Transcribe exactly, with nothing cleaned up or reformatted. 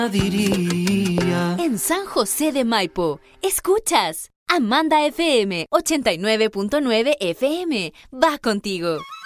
diría. En San José de Maipo, escuchas Amanda F M ochenta y nueve punto nueve F M. Va contigo.